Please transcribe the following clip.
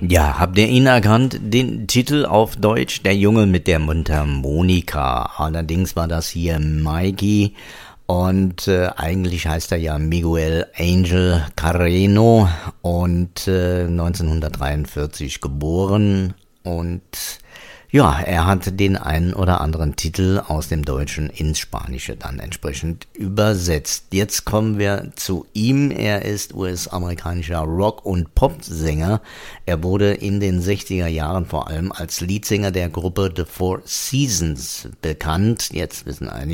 Ja, habt ihr ihn erkannt? Den Titel auf Deutsch, Der Junge mit der Mundharmonika. Allerdings war das hier Mikey und eigentlich heißt er ja Miguel Angel Carreno und 1943 geboren und ja, er hat den einen oder anderen Titel aus dem Deutschen ins Spanische dann entsprechend übersetzt. Jetzt kommen wir zu ihm. Er ist US-amerikanischer Rock- und Popsänger. Er wurde in den 60er Jahren vor allem als Leadsänger der Gruppe The Four Seasons bekannt. Jetzt wissen einige